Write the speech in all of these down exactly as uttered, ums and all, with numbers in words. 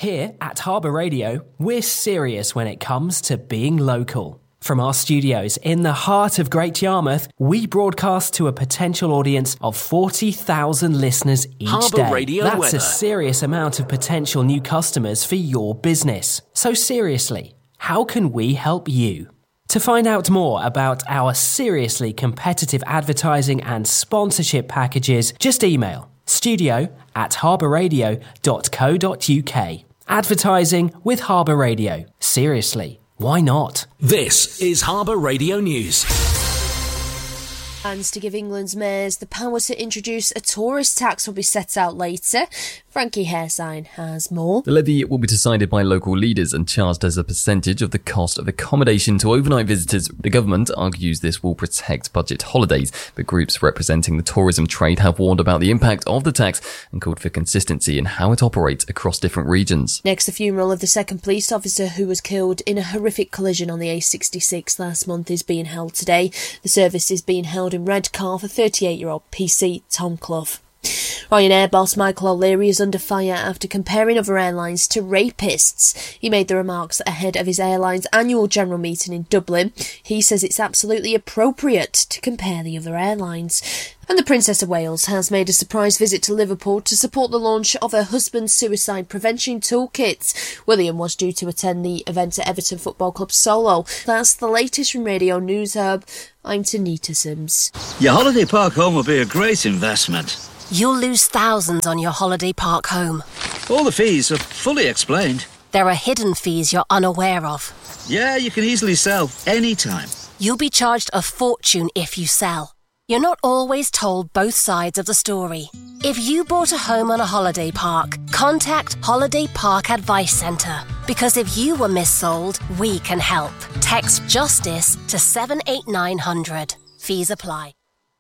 Here at Harbour Radio, we're serious when it comes to being local. From our studios in the heart of Great Yarmouth, we broadcast to a potential audience of forty thousand listeners each Harbour day. Radio That's weather. a serious amount of potential new customers for your business. So seriously, how can we help you? To find out more about our seriously competitive advertising and sponsorship packages, just email studio at harbourradio dot co dot uk. Advertising with Harbour Radio. Seriously, why not? This is Harbour Radio News. Plans to give England's mayors the power to introduce a tourist tax will be set out later. Frankie Haresine has more. The levy will be decided by local leaders and charged as a percentage of the cost of accommodation to overnight visitors. The government argues this will protect budget holidays, but groups representing the tourism trade have warned about the impact of the tax and called for consistency in how it operates across different regions. Next, the funeral of the second police officer who was killed in a horrific collision on the A sixty-six last month is being held today. The service is being held in Redcar for thirty-eight-year-old P C Tom Clough. Ryanair boss Michael O'Leary is under fire after comparing other airlines to rapists. He made the remarks ahead of his airline's annual general meeting in Dublin. He says it's absolutely appropriate to compare the other airlines. And the Princess of Wales has made a surprise visit to Liverpool to support the launch of her husband's suicide prevention toolkit. William was due to attend the event at Everton Football Club solo. That's the latest from Radio News Hub. I'm Tanita Sims. Your holiday park home will be a great investment. You'll lose thousands on your holiday park home. All the fees are fully explained. There are hidden fees you're unaware of. Yeah, you can easily sell anytime. You'll be charged a fortune if you sell. You're not always told both sides of the story. If you bought a home on a holiday park, contact Holiday Park Advice Centre. Because if you were missold, we can help. Text JUSTICE to seven eight nine hundred. Fees apply.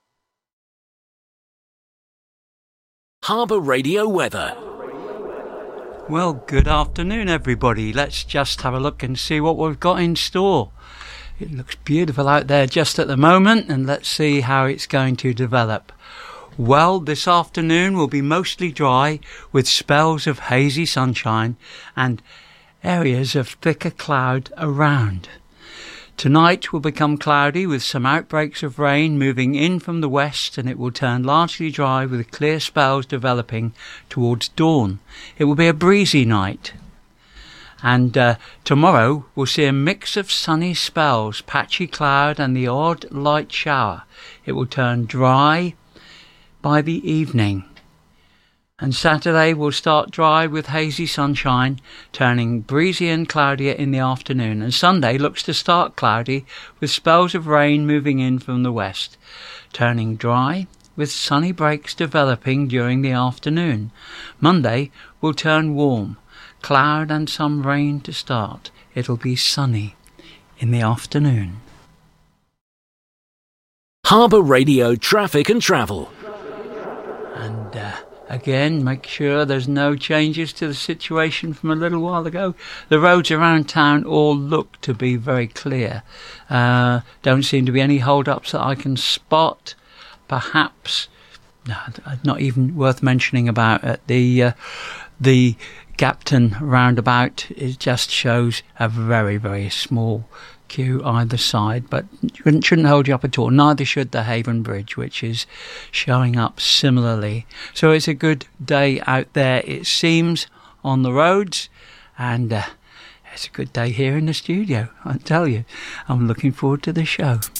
Harbour Radio weather. Well, good afternoon, everybody. Let's just have a look and see what we've got in store. It looks beautiful out there just at the moment, and let's see how it's going to develop. Well, this afternoon will be mostly dry with spells of hazy sunshine and areas of thicker cloud around. Tonight will become cloudy with some outbreaks of rain moving in from the west, and it will turn largely dry with clear spells developing towards dawn. It will be a breezy night. And uh, tomorrow we'll see a mix of sunny spells, patchy cloud and the odd light shower. It will turn dry by the evening. And Saturday will start dry with hazy sunshine, turning breezy and cloudier in the afternoon. And Sunday looks to start cloudy with spells of rain moving in from the west, turning dry with sunny breaks developing during the afternoon. Monday will turn warm, cloud and some rain to start. It'll be sunny in the afternoon. Harbour Radio traffic and travel. And uh, again, make sure there's no changes to the situation from a little while ago. The roads around town all look to be very clear. Uh, don't seem to be any hold-ups that I can spot. Perhaps, no, not even worth mentioning about it. The uh, the Gapton roundabout, it just shows a very, very small queue either side, but it shouldn't hold you up at all. Neither should the Haven Bridge, which is showing up similarly. So it's a good day out there, it seems, on the roads, and uh, it's a good day here in the studio, I tell you. I'm looking forward to the show.